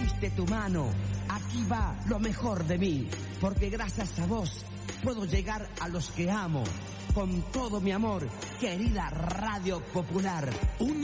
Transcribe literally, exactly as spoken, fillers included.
diste tu mano. Aquí va lo mejor de mí, porque gracias a vos puedo llegar a los que amo. Con todo mi amor, querida Radio Popular. Una